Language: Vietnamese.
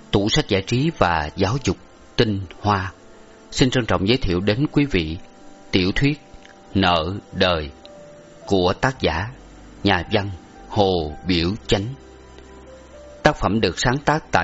Tủ sách giải trí và giáo dục Tinh Hoa xin trân trọng giới thiệu đến quý vị tiểu thuyết Nợ Đời của tác giả nhà văn Hồ Biểu Chánh. Tác phẩm được sáng tác tại